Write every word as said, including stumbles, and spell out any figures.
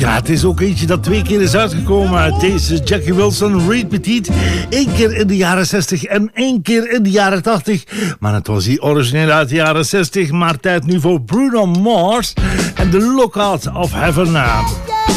Ja, het is ook eentje dat twee keer is uitgekomen. Deze Jackie Wilson, Reed Petit. Eén keer in de jaren zestig en één keer in de jaren tachtig. Maar het was die origineel uit de jaren zestig. Maar tijd nu voor Bruno Mars en The Lookout of Heaven.